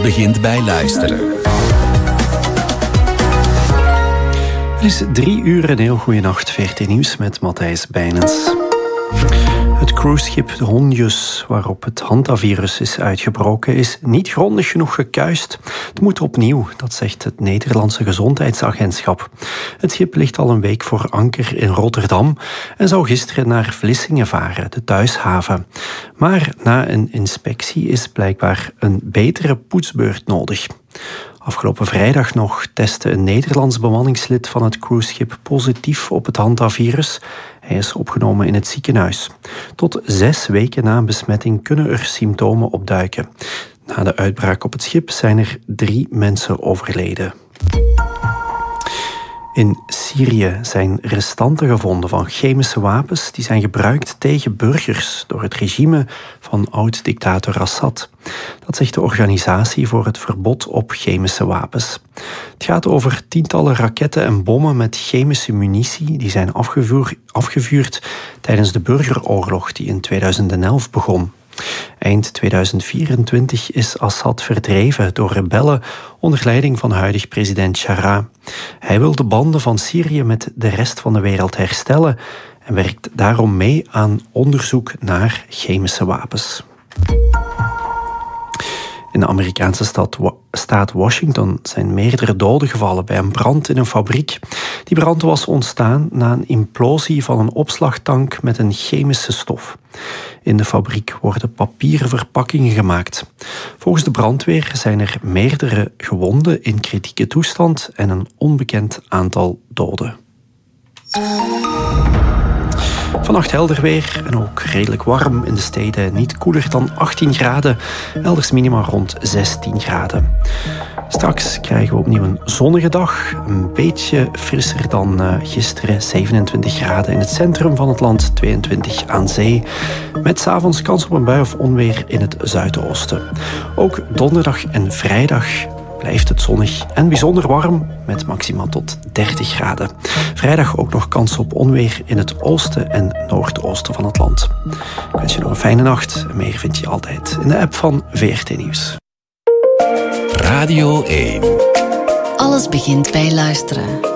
begint bij luisteren. Het is 3 uur, een heel goede nacht. VRT Nieuws met Matthijs Bijnens. Het cruiseschip de Hondius, waarop het hantavirus is uitgebroken, is niet grondig genoeg gekuist. Het moet opnieuw, dat zegt het Nederlandse Gezondheidsagentschap. Het schip ligt al een week voor anker in Rotterdam en zou gisteren naar Vlissingen varen, de thuishaven. Maar na een inspectie is blijkbaar een betere poetsbeurt nodig. Afgelopen vrijdag nog testte een Nederlands bemanningslid van het cruiseschip positief op het hantavirus. Hij is opgenomen in het ziekenhuis. Tot 6 weken na een besmetting kunnen er symptomen opduiken. Na de uitbraak op het schip zijn er 3 mensen overleden. In Syrië zijn restanten gevonden van chemische wapens die zijn gebruikt tegen burgers door het regime van oud-dictator Assad. Dat zegt de Organisatie voor het Verbod op Chemische Wapens. Het gaat over tientallen raketten en bommen met chemische munitie die zijn afgevuurd tijdens de burgeroorlog die in 2011 begon. Eind 2024 is Assad verdreven door rebellen onder leiding van huidig president Chara. Hij wil de banden van Syrië met de rest van de wereld herstellen en werkt daarom mee aan onderzoek naar chemische wapens. In de Amerikaanse staat Washington zijn meerdere doden gevallen bij een brand in een fabriek. Die brand was ontstaan na een implosie van een opslagtank met een chemische stof. In de fabriek worden papieren verpakkingen gemaakt. Volgens de brandweer zijn er meerdere gewonden in kritieke toestand en een onbekend aantal doden. Vannacht helder weer en ook redelijk warm in de steden. Niet koeler dan 18 graden, elders minima rond 16 graden. Straks krijgen we opnieuw een zonnige dag. Een beetje frisser dan gisteren, 27 graden in het centrum van het land, 22 aan zee. Met 's avonds kans op een bui of onweer in het zuidoosten. Ook donderdag en vrijdag blijft het zonnig en bijzonder warm met maxima tot 30 graden. Vrijdag ook nog kans op onweer in het oosten en noordoosten van het land. Ik wens je nog een fijne nacht. Meer vind je altijd in de app van VRT Nieuws. Radio 1. Alles begint bij luisteren.